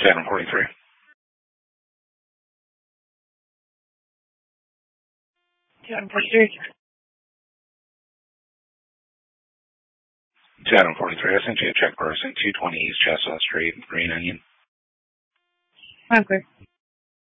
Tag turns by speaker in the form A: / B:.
A: Adam 43.
B: Adam 43.
A: Adam 43. I sent you a check person, 220 East Chestnut Street, Green Onion.
B: I'm clear.